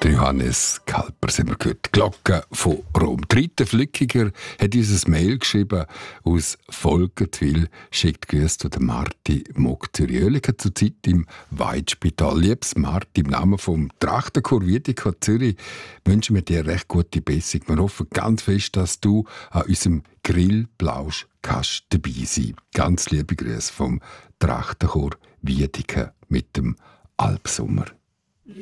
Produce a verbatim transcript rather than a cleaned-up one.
Der Johannes Kalper sind wir gehört. Die Glocke von Rom. Dritte Flückiger hat uns ein Mail geschrieben aus Volkertwil. Schickt Grüße zu der Marti Mokteriölica zurzeit im Weidspital. Liebes Marti, im Namen vom Trachtenchor Wiedeker Zürich wünschen wir dir recht gute Besserung. Wir hoffen ganz fest, dass du an unserem Grillplausch kannst dabei sein. Ganz liebe Grüße vom Trachtenchor Wiedeker mit dem Albsommer.